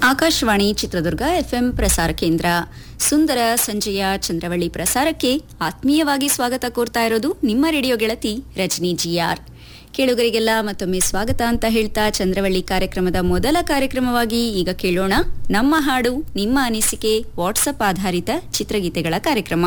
Akashvani Chitradurga FM ಪ್ರಸಾರ ಕೇಂದ್ರ. ಸುಂದರ ಸಂಜೆಯ ಚಂದ್ರವಳ್ಳಿ ಪ್ರಸಾರಕ್ಕೆ ಆತ್ಮೀಯವಾಗಿ ಸ್ವಾಗತ ಕೋರ್ತಾ ಇರೋದು ನಿಮ್ಮ ರೇಡಿಯೋ ಗೆಳತಿ ರಜನಿ ಜಿಆರ್. ಕೇಳುಗರಿಗೆಲ್ಲ ಮತ್ತೊಮ್ಮೆ ಸ್ವಾಗತ ಅಂತ ಹೇಳ್ತಾ ಚಂದ್ರವಳ್ಳಿ ಕಾರ್ಯಕ್ರಮದ ಮೊದಲ ಕಾರ್ಯಕ್ರಮವಾಗಿ ಈಗ ಕೇಳೋಣ ನಮ್ಮ ಹಾಡು ನಿಮ್ಮ ಅನಿಸಿಕೆ ವಾಟ್ಸಪ್ ಆಧಾರಿತ ಚಿತ್ರಗೀತೆಗಳ ಕಾರ್ಯಕ್ರಮ.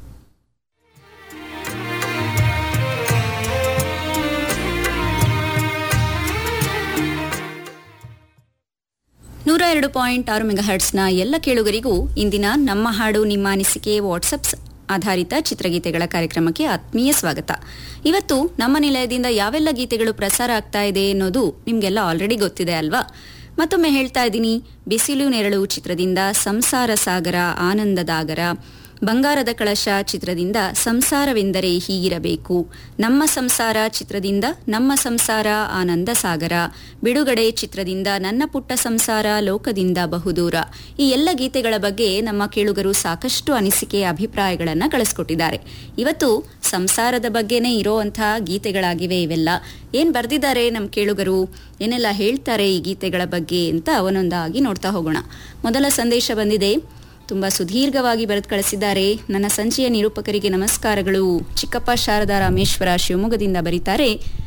102.6 ಮೆಗಾಹರ್ಟ್ಸ್ನ ಎಲ್ಲ ಕೇಳುಗರಿಗೂ ಇಂದಿನ ನಮ್ಮ ಹಾಡು ನಿಮ್ಮ ಅನಿಸಿಕೆ ವಾಟ್ಸಪ್ ಆಧಾರಿತ ಚಿತ್ರಗೀತೆಗಳ ಕಾರ್ಯಕ್ರಮಕ್ಕೆ ಆತ್ಮೀಯ ಸ್ವಾಗತ. ಇವತ್ತು ನಮ್ಮ ನಿಲಯದಿಂದ ಯಾವೆಲ್ಲ ಗೀತೆಗಳು ಪ್ರಸಾರ ಆಗ್ತಾ ಇದೆ ಅನ್ನೋದು ನಿಮಗೆಲ್ಲ ಆಲ್ರೆಡಿ ಗೊತ್ತಿದೆ ಅಲ್ವಾ? ಮತ್ತೊಮ್ಮೆ ಹೇಳ್ತಾ ಇದ್ದೀನಿ. ಬಿಸಿಲು ನೆರಳು ಚಿತ್ರದಿಂದ ಸಂಸಾರ ಸಾಗರ ಆನಂದದಾಗರ, ಬಂಗಾರದ ಕಳಶ ಚಿತ್ರದಿಂದ ಸಂಸಾರವೆಂದರೆ ಹೀಗಿರಬೇಕು, ನಮ್ಮ ಸಂಸಾರ ಚಿತ್ರದಿಂದ ನಮ್ಮ ಸಂಸಾರ ಆನಂದ ಸಾಗರ, ಬಿಡುಗಡೆ ಚಿತ್ರದಿಂದ ನನ್ನ ಪುಟ್ಟ ಸಂಸಾರ ಲೋಕದಿಂದ ಬಹುದೂರ. ಈ ಎಲ್ಲ ಗೀತೆಗಳ ಬಗ್ಗೆ ನಮ್ಮ ಕೇಳುಗರು ಸಾಕಷ್ಟು ಅನಿಸಿಕೆ ಅಭಿಪ್ರಾಯಗಳನ್ನು ಕಳಿಸ್ಕೊಟ್ಟಿದ್ದಾರೆ. ಇವತ್ತು ಸಂಸಾರದ ಬಗ್ಗೆನೇ ಇರೋವಂತಹ ಗೀತೆಗಳಾಗಿವೆ ಇವೆಲ್ಲ. ಏನ್ ಬರ್ದಿದ್ದಾರೆ ನಮ್ಮ ಕೇಳುಗರು, ಏನೆಲ್ಲ ಹೇಳ್ತಾರೆ ಈ ಗೀತೆಗಳ ಬಗ್ಗೆ ಅಂತ ಅವನೊಂದಾಗಿ ನೋಡ್ತಾ ಹೋಗೋಣ. ಮೊದಲ ಸಂದೇಶ ಬಂದಿದೆ, ತುಂಬಾ ಸುದೀರ್ಘವಾಗಿ ಬರೆದು ಕಳಿಸಿದ್ದಾರೆ. ನನ್ನ ಸಂಜೆಯ ನಿರೂಪಕರಿಗೆ ನಮಸ್ಕಾರಗಳು. ಚಿಕ್ಕಪ್ಪ ಶಾರದಾ ರಾಮೇಶ್ವರ ಶಿವಮೊಗ್ಗದಿಂದ ಬರೀತಾರೆ,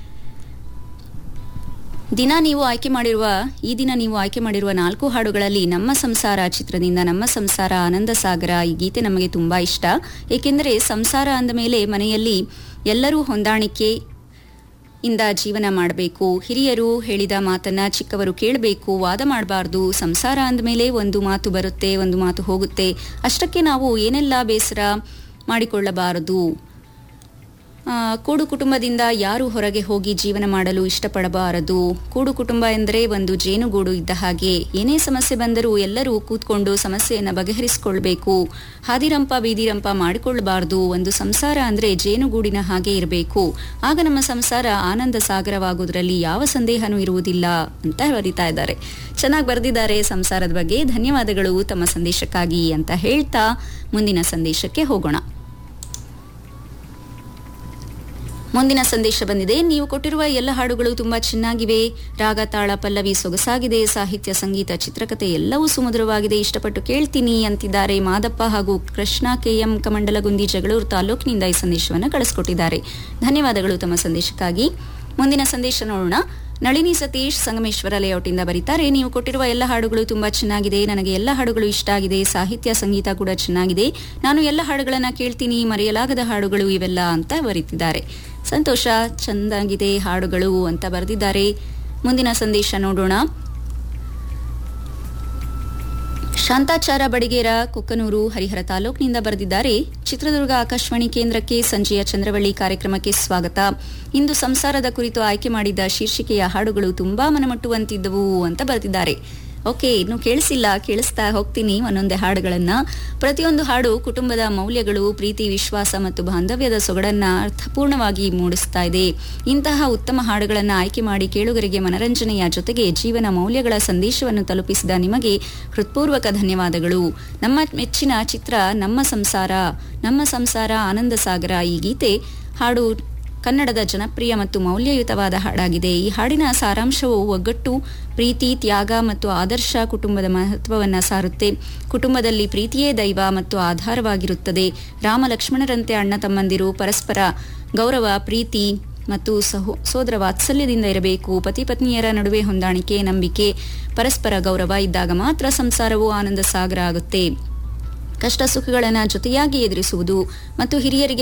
ಈ ದಿನ ನೀವು ಆಯ್ಕೆ ಮಾಡಿರುವ 4 ಹಾಡುಗಳಲ್ಲಿ ನಮ್ಮ ಸಂಸಾರ ಚಿತ್ರದಿಂದ ನಮ್ಮ ಸಂಸಾರ ಆನಂದ ಸಾಗರ ಈ ಗೀತೆ ನಮಗೆ ತುಂಬಾ ಇಷ್ಟ. ಏಕೆಂದರೆ ಸಂಸಾರ ಅಂದ ಮೇಲೆ ಮನೆಯಲ್ಲಿ ಎಲ್ಲರೂ ಹೊಂದಾಣಿಕೆ ಇಂದ ಜೀವನ ಮಾಡಬೇಕು. ಹಿರಿಯರು ಹೇಳಿದ ಮಾತನ್ನ ಚಿಕ್ಕವರು ಕೇಳಬೇಕು, ವಾದ ಮಾಡಬಾರ್ದು. ಸಂಸಾರ ಅಂದಮೇಲೆ ಒಂದು ಮಾತು ಬರುತ್ತೆ, ಒಂದು ಮಾತು ಹೋಗುತ್ತೆ. ಅಷ್ಟಕ್ಕೆ ನಾವು ಏನೆಲ್ಲ ಬೇಸರ ಮಾಡಿಕೊಳ್ಳಬಾರದು. ಕೂಡು ಕುಟುಂಬದಿಂದ ಯಾರು ಹೊರಗೆ ಹೋಗಿ ಜೀವನ ಮಾಡಲು ಇಷ್ಟಪಡಬಾರದು. ಕೂಡು ಕುಟುಂಬ ಎಂದರೆ ಒಂದು ಜೇನುಗೂಡು ಇದ್ದ ಹಾಗೆ. ಏನೇ ಸಮಸ್ಯೆ ಬಂದರೂ ಎಲ್ಲರೂ ಕೂತ್ಕೊಂಡು ಸಮಸ್ಯೆಯನ್ನು ಬಗೆಹರಿಸಿಕೊಳ್ಬೇಕು. ಹಾದಿರಂಪ ಬೀದಿರಂಪ ಮಾಡಿಕೊಳ್ಳಬಾರದು. ಒಂದು ಸಂಸಾರ ಅಂದ್ರೆ ಜೇನುಗೂಡಿನ ಹಾಗೆ ಇರಬೇಕು. ಆಗ ನಮ್ಮ ಸಂಸಾರ ಆನಂದ ಸಾಗರವಾಗುವುದರಲ್ಲಿ ಯಾವ ಸಂದೇಹನೂ ಇರುವುದಿಲ್ಲ ಅಂತ ಬರೀತಾ ಇದ್ದಾರೆ. ಚೆನ್ನಾಗಿ ಬರೆದಿದ್ದಾರೆ ಸಂಸಾರದ ಬಗ್ಗೆ. ಧನ್ಯವಾದಗಳು ತಮ್ಮ ಸಂದೇಶಕ್ಕಾಗಿ ಅಂತ ಹೇಳ್ತಾ ಮುಂದಿನ ಸಂದೇಶಕ್ಕೆ ಹೋಗೋಣ. ಮುಂದಿನ ಸಂದೇಶ ಬಂದಿದೆ, ನೀವು ಕೊಟ್ಟಿರುವ ಎಲ್ಲ ಹಾಡುಗಳು ತುಂಬಾ ಚೆನ್ನಾಗಿವೆ. ರಾಗ ತಾಳ ಪಲ್ಲವಿ ಸೊಗಸಾಗಿದೆ. ಸಾಹಿತ್ಯ ಸಂಗೀತ ಚಿತ್ರಕಥೆ ಎಲ್ಲವೂ ಸುಮಧುರವಾಗಿದೆ. ಇಷ್ಟಪಟ್ಟು ಕೇಳ್ತೀನಿ ಅಂತಿದ್ದಾರೆ ಮಾದಪ್ಪ ಹಾಗೂ ಕೃಷ್ಣ ಕೆಎಂ ಕಮಂಡಲಗುಂದಿ ಜಗಳೂರು ತಾಲೂಕಿನಿಂದ ಈ ಸಂದೇಶವನ್ನು ಕಳಿಸ್ಕೊಟ್ಟಿದ್ದಾರೆ. ಧನ್ಯವಾದಗಳು ತಮ್ಮ ಸಂದೇಶಕ್ಕಾಗಿ. ಮುಂದಿನ ಸಂದೇಶ ನೋಡೋಣ. ನಳಿನಿ ಸತೀಶ್ ಸಂಗಮೇಶ್ವರ ಲೇಔಟಿಂದ ಬರೀತಾರೆ, ನೀವು ಕೊಟ್ಟಿರುವ ಎಲ್ಲ ಹಾಡುಗಳು ತುಂಬಾ ಚೆನ್ನಾಗಿದೆ. ನನಗೆ ಎಲ್ಲ ಹಾಡುಗಳು ಇಷ್ಟ ಆಗಿದೆ. ಸಾಹಿತ್ಯ ಸಂಗೀತ ಕೂಡ ಚೆನ್ನಾಗಿದೆ. ನಾನು ಎಲ್ಲ ಹಾಡುಗಳನ್ನ ಕೇಳ್ತೀನಿ. ಮರೆಯಲಾಗದ ಹಾಡುಗಳು ಇವೆಲ್ಲ ಅಂತ ಬರೀತಿದ್ದಾರೆ. ಸಂತೋಷ, ಚೆನ್ನಾಗಿದೆ ಹಾಡುಗಳು ಅಂತ ಬರೆದಿದ್ದಾರೆ. ಮುಂದಿನ ಸಂದೇಶ ನೋಡೋಣ. ಶಾಂತಾಚಾರ ಬಡಿಗೇರ ಕುಕ್ಕನೂರು ಹರಿಹರ ತಾಲೂಕಿನಿಂದ ಬರೆದಿದ್ದಾರೆ, ಚಿತ್ರದುರ್ಗ ಆಕಾಶವಾಣಿ ಕೇಂದ್ರಕ್ಕೆ ಸಂಜೆಯ ಚಂದ್ರವಳ್ಳಿ ಕಾರ್ಯಕ್ರಮಕ್ಕೆ ಸ್ವಾಗತ. ಇಂದು ಸಂಸಾರದ ಕುರಿತು ಆಯ್ಕೆ ಮಾಡಿದ್ದ ಶೀರ್ಷಿಕೆಯ ಹಾಡುಗಳು ತುಂಬಾ ಮನಮುಟ್ಟುವಂತಿದ್ದವು ಅಂತ ಬರೆದಿದ್ದಾರೆ. ಓಕೆ, ಇನ್ನು ಕೇಳಿಸ್ತಾ ಹೋಗ್ತೀನಿ ಒಂದೊಂದೇ ಹಾಡುಗಳನ್ನ. ಪ್ರತಿಯೊಂದು ಹಾಡು ಕುಟುಂಬದ ಮೌಲ್ಯಗಳು, ಪ್ರೀತಿ, ವಿಶ್ವಾಸ ಮತ್ತು ಬಾಂಧವ್ಯದ ಸೊಗಡನ್ನ ಅರ್ಥಪೂರ್ಣವಾಗಿ ಮೂಡಿಸ್ತಾ ಇದೆ. ಇಂತಹ ಉತ್ತಮ ಹಾಡುಗಳನ್ನ ಆಯ್ಕೆ ಮಾಡಿ ಕೇಳುಗರಿಗೆ ಮನರಂಜನೆಯ ಜೊತೆಗೆ ಜೀವನ ಮೌಲ್ಯಗಳ ಸಂದೇಶವನ್ನು ತಲುಪಿಸಿದ ನಿಮಗೆ ಹೃತ್ಪೂರ್ವಕ ಧನ್ಯವಾದಗಳು. ನಮ್ಮ ಮೆಚ್ಚಿನ ಚಿತ್ರ ನಮ್ಮ ಸಂಸಾರ ಆನಂದ ಸಾಗರ. ಈ ಗೀತೆ ಹಾಡು ಕನ್ನಡದ ಜನಪ್ರಿಯ ಮತ್ತು ಮೌಲ್ಯಯುತವಾದ ಹಾಡಾಗಿದೆ. ಈ ಹಾಡಿನ ಸಾರಾಂಶವು ಒಗ್ಗಟ್ಟು, ಪ್ರೀತಿ, ತ್ಯಾಗ ಮತ್ತು ಆದರ್ಶ ಕುಟುಂಬದ ಮಹತ್ವವನ್ನು ಸಾರುತ್ತೆ. ಕುಟುಂಬದಲ್ಲಿ ಪ್ರೀತಿಯೇ ದೈವ ಮತ್ತು ಆಧಾರವಾಗಿರುತ್ತದೆ. ರಾಮ ಲಕ್ಷ್ಮಣರಂತೆ ಅಣ್ಣ ತಮ್ಮಂದಿರು ಪರಸ್ಪರ ಗೌರವ, ಪ್ರೀತಿ ಮತ್ತು ಸೋದರ ವಾತ್ಸಲ್ಯದಿಂದ ಇರಬೇಕು. ಪತಿ ಪತ್ನಿಯರ ನಡುವೆ ಹೊಂದಾಣಿಕೆ, ನಂಬಿಕೆ, ಪರಸ್ಪರ ಗೌರವ ಇದ್ದಾಗ ಮಾತ್ರ ಸಂಸಾರವು ಆನಂದ ಸಾಗರ ಆಗುತ್ತೆ. ಕಷ್ಟ ಸುಖಗಳನ್ನು ಜೊತೆಯಾಗಿ ಎದುರಿಸುವುದು ಮತ್ತು ಹಿರಿಯರಿಗೆ